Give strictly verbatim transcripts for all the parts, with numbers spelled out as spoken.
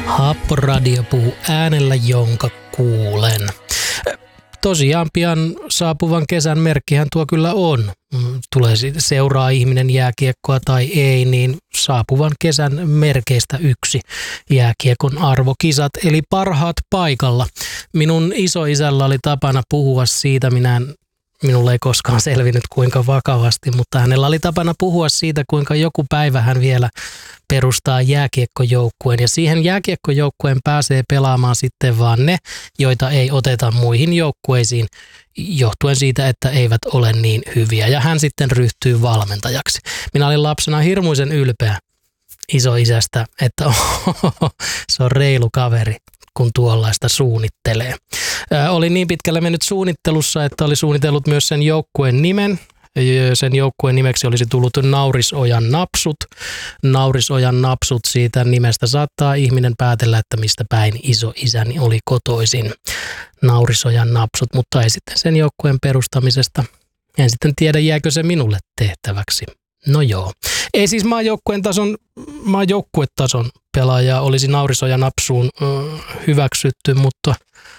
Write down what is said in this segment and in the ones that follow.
Happoradio puhuu äänellä, jonka kuulen. Tosiaan pian saapuvan kesän merkkihän tuo kyllä on. Tulee seuraa ihminen jääkiekkoa tai ei, niin saapuvan kesän merkeistä yksi jääkiekon arvokisat, eli parhaat paikalla. Minun isoisällä oli tapana puhua siitä, minä en Minulle ei koskaan selvinnyt kuinka vakavasti, mutta hänellä oli tapana puhua siitä, kuinka joku päivä hän vielä perustaa jääkiekkojoukkueen. Ja siihen jääkiekkojoukkueen pääsee pelaamaan sitten vaan ne, joita ei oteta muihin joukkueisiin johtuen siitä, että eivät ole niin hyviä. Ja hän sitten ryhtyy valmentajaksi. Minä olin lapsena hirmuisen ylpeä isoisästä, että ohohoho, se on reilu kaveri, kun tuollaista suunnittelee. Ää, oli niin pitkälle mennyt suunnittelussa, että oli suunnitellut myös sen joukkueen nimen. Sen joukkueen nimeksi olisi tullut Naurisojan napsut. Naurisojan napsut, siitä nimestä saattaa ihminen päätellä, että mistä päin isoisäni oli kotoisin. Naurisojan napsut, mutta ei sitten sen joukkueen perustamisesta. En sitten tiedä, jääkö se minulle tehtäväksi. No joo. Ei siis maajoukkueen tason, maajoukkuetason pelaajaa olisi Naurisojan napsuun äh, hyväksytty, mutta,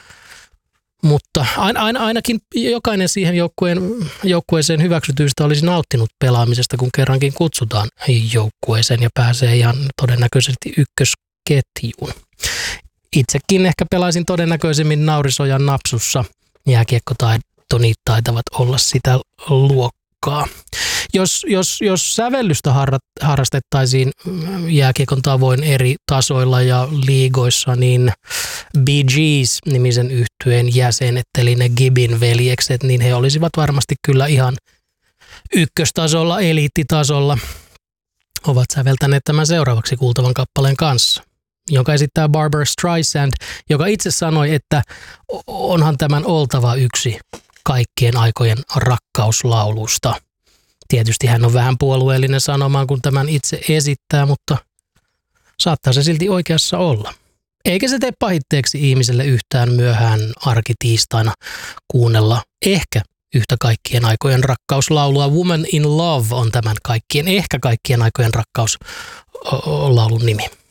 mutta ain, ain, ainakin jokainen siihen joukkueen, joukkueeseen hyväksytyistä olisi nauttinut pelaamisesta, kun kerrankin kutsutaan joukkueeseen ja pääsee ihan todennäköisesti ykkösketjuun. Itsekin ehkä pelaisin todennäköisemmin Naurisojan napsussa. Jääkiekkotaitoni taitavat olla sitä luokkaa. Jos, jos, jos sävellystä harrastettaisiin jääkiekon tavoin eri tasoilla ja liigoissa, niin Bee Gees-nimisen yhtyeen jäsenet, eli ne Gibbin veljekset, niin he olisivat varmasti kyllä ihan ykköstasolla, eliittitasolla. Ovat säveltäneet tämän seuraavaksi kuultavan kappaleen kanssa, jonka esittää Barbra Streisand, joka itse sanoi, että onhan tämän oltava yksi kaikkien aikojen rakkauslaulusta. Tietysti hän on vähän puolueellinen sanomaan, kun tämän itse esittää, mutta saattaa se silti oikeassa olla. Eikä se tee pahitteeksi ihmiselle yhtään myöhään arkitiistaina kuunnella ehkä yhtä kaikkien aikojen rakkauslaulua. Woman in Love on tämän kaikkien, ehkä kaikkien aikojen rakkauslaulun nimi.